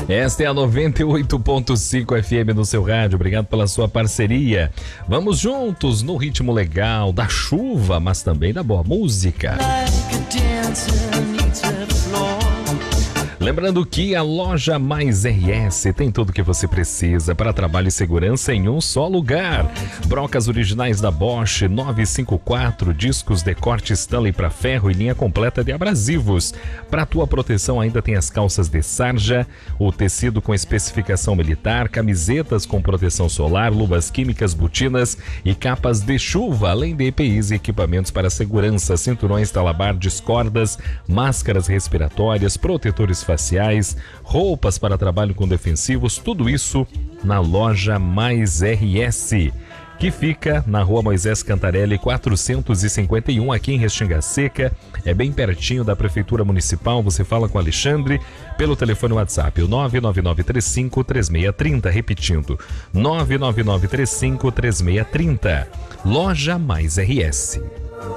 Esta é a 98.5 FM no seu rádio. Obrigado pela sua parceria. Vamos juntos no ritmo legal da chuva, mas também da boa música. Lembrando que a Loja Mais RS tem tudo o que você precisa para trabalho e segurança em um só lugar. Brocas originais da Bosch 954, discos de corte Stanley para ferro e linha completa de abrasivos. Para tua proteção ainda tem as calças de sarja, o tecido com especificação militar, camisetas com proteção solar, luvas químicas, botinas e capas de chuva, além de EPIs e equipamentos para segurança, cinturões, talabardes, cordas, máscaras respiratórias, protetores faciais, roupas para trabalho com defensivos, tudo isso na Loja Mais RS, que fica na Rua Moisés Cantarelli 451, aqui em Restinga Seca. É bem pertinho da Prefeitura Municipal. Você fala com o Alexandre pelo telefone WhatsApp, o 999353630, repetindo, 999353630. Loja Mais RS.